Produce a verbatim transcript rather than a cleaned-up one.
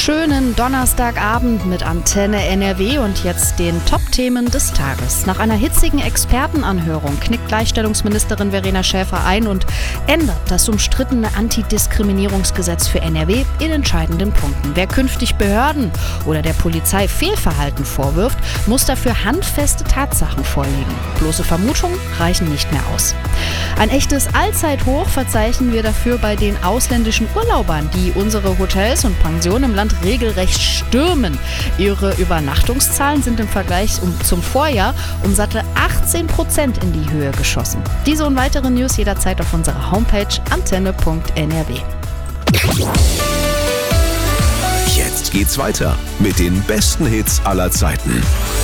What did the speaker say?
Schönen Donnerstagabend mit Antenne N R W und jetzt den Top-Themen des Tages. Nach einer hitzigen Expertenanhörung knickt Gleichstellungsministerin Verena Schäfer ein und ändert das umstrittene Antidiskriminierungsgesetz für N R W in entscheidenden Punkten. Wer künftig Behörden oder der Polizei Fehlverhalten vorwirft, muss dafür handfeste Tatsachen vorlegen. Bloße Vermutungen reichen nicht mehr aus. Ein echtes Allzeithoch verzeichnen wir dafür bei den ausländischen Urlaubern, die unsere Hotels und Pensionen im Land regelrecht stürmen. Ihre Übernachtungszahlen sind im Vergleich zum Vorjahr um satte achtzehn Prozent in die Höhe geschossen. Diese und weitere News jederzeit auf unserer Homepage antenne punkt n r w. Jetzt geht's weiter mit den besten Hits aller Zeiten.